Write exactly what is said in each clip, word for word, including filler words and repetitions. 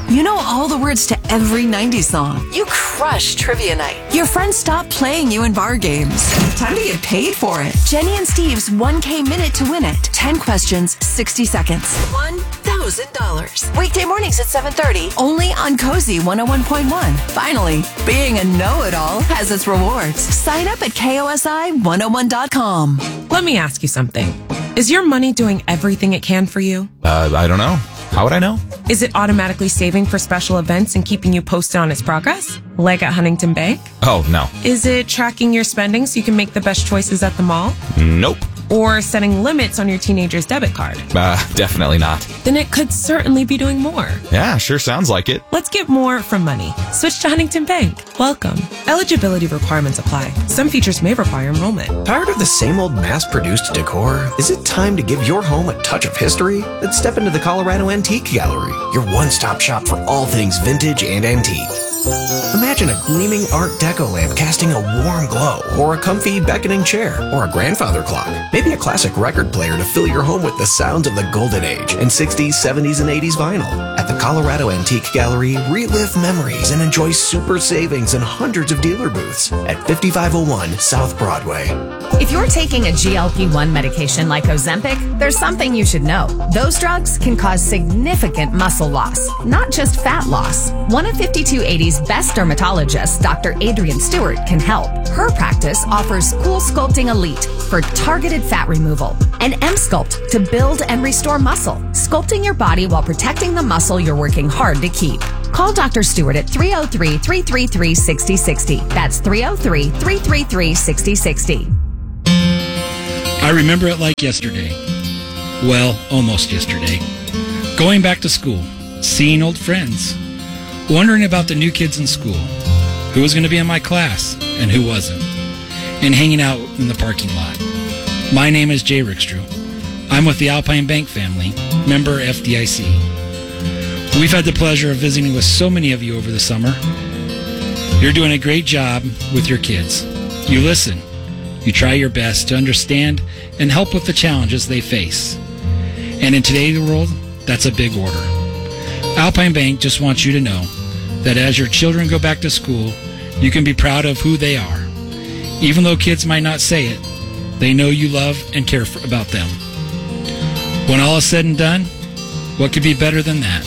You know all the words to every nineties song. You crush trivia night. Your friends stop playing you in bar games. Time to get paid for it. Jenny and Steve's one K Minute to win it. ten questions, sixty seconds. one thousand dollars. Weekday mornings at seven thirty. Only on Cozy one oh one point one. Finally, being a know-it-all has its rewards. Sign up at K O S I one oh one dot com. Let me ask you something. Is your money doing everything it can for you? Uh, I don't know. How would I know? Is it automatically saving for special events and keeping you posted on its progress? Like at Huntington Bank? Oh, no. Is it tracking your spending so you can make the best choices at the mall? Nope. Or setting limits on your teenager's debit card? Uh, definitely not. Then it could certainly be doing more. Yeah, sure sounds like it. Let's get more from money. Switch to Huntington Bank. Welcome. Eligibility requirements apply. Some features may require enrollment. Tired of the same old mass-produced decor? Is it time to give your home a touch of history? Then step into the Colorado Antique Gallery, your one-stop shop for all things vintage and antique. Imagine a gleaming Art Deco lamp casting a warm glow, or a comfy beckoning chair, or a grandfather clock. Maybe a classic record player to fill your home with the sounds of the golden age and sixties, seventies, and eighties vinyl. At the Colorado Antique Gallery, relive memories and enjoy super savings and hundreds of dealer booths at fifty-five oh one South Broadway. If you're taking a G L P one medication like Ozempic, there's something you should know. Those drugs can cause significant muscle loss, not just fat loss. One of fifty-two eighty's best dermatologists, Doctor Adrienne Stewart, can help. Her practice offers Cool Sculpting Elite for targeted fat removal and M-Sculpt to build and restore muscle, sculpting your body while protecting the muscle you're working hard to keep. Call Doctor Stewart at three oh three, three three three, six oh six oh. That's three oh three, three three three, six oh six oh. I remember it like yesterday. Well, almost yesterday. Going back to school, seeing old friends, wondering about the new kids in school, who was going to be in my class and who wasn't, and hanging out in the parking lot. My name is Jay Rickstrew. I'm with the Alpine Bank family, member F D I C. We've had the pleasure of visiting with so many of you over the summer. You're doing a great job with your kids. You listen. You try your best to understand and help with the challenges they face. And in today's world, that's a big order. Alpine Bank just wants you to know that as your children go back to school, you can be proud of who they are. Even though kids might not say it, they know you love and care for, about them. When all is said and done, what could be better than that?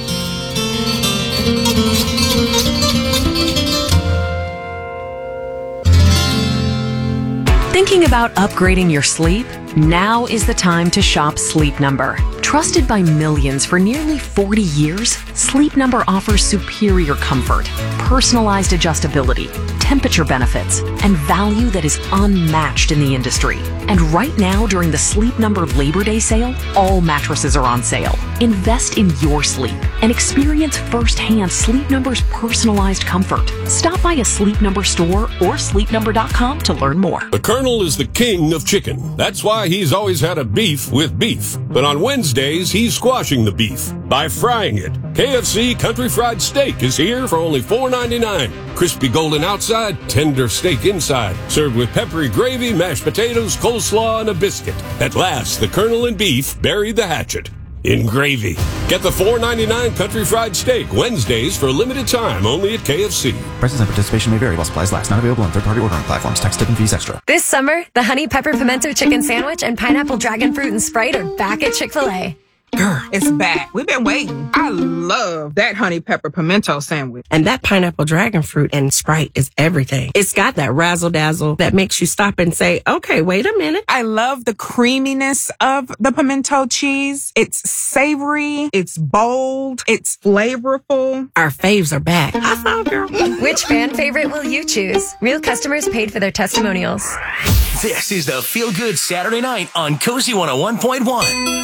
Thinking about upgrading your sleep? Now is the time to shop Sleep Number. Trusted by millions for nearly forty years, Sleep Number offers superior comfort, personalized adjustability, temperature benefits, and value that is unmatched in the industry. And right now, during the Sleep Number Labor Day sale, all mattresses are on sale. Invest in your sleep and experience firsthand Sleep Number's personalized comfort. Stop by a Sleep Number store or sleep number dot com to learn more. The Colonel is the king of chicken. That's why he's always had a beef with beef. But on Wednesdays, he's squashing the beef by frying it. K F C Country Fried Steak is here for only four ninety-nine. Crispy golden outside, tender steak inside. Served with peppery gravy, mashed potatoes, coleslaw, and a biscuit. At last, the Colonel and beef bury the hatchet in gravy. Get the four ninety-nine Country Fried Steak Wednesdays for a limited time only at K F C. Prices and participation may vary while supplies last. Not available on third-party ordering platforms. Tax, tip, and fees extra. This summer, the Honey Pepper Pimento Chicken Sandwich and Pineapple Dragon Fruit and Sprite are back at Chick-fil-A. Girl, it's back. We've been waiting. I love that honey pepper pimento sandwich. And that pineapple dragon fruit and Sprite is everything. It's got that razzle dazzle that makes you stop and say, okay, wait a minute. I love the creaminess of the pimento cheese. It's savory. It's bold. It's flavorful. Our faves are back. I found girl. Which fan favorite will you choose? Real customers paid for their testimonials. This is the Feel Good Saturday Night on Cozy one oh one point one.